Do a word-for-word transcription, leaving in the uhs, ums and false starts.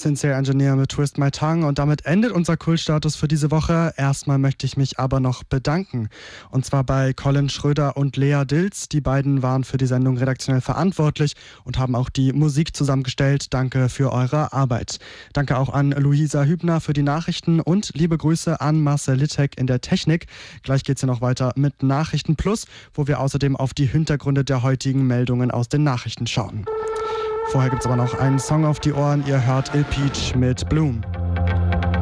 Sincere Engineer mit Twist My Tongue und damit endet unser Kultstatus für diese Woche. Erstmal möchte ich mich aber noch bedanken. Und zwar bei Colin Schröder und Lea Dilz. Die beiden waren für die Sendung redaktionell verantwortlich und haben auch die Musik zusammengestellt. Danke für eure Arbeit. Danke auch an Luisa Hübner für die Nachrichten und liebe Grüße an Marcel Littek in der Technik. Gleich geht's ja noch weiter mit Nachrichten Plus, wo wir außerdem auf die Hintergründe der heutigen Meldungen aus den Nachrichten schauen. Vorher gibt's aber noch einen Song auf die Ohren. Ihr hört Il Peach mit Bloom.